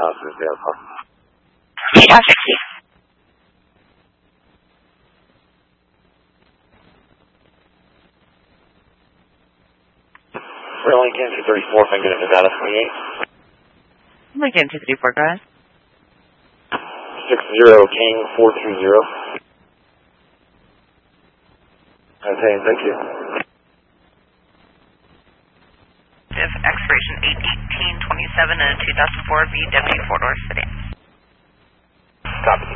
Constance Alpha. Yeah. We're Lincoln 234, if I get it, Nevada 28. Lincoln 234, go ahead. 60 King 430. Okay, thank you. Expiration 8/18/27 and a 2004 VW 4-door sedan. Copy.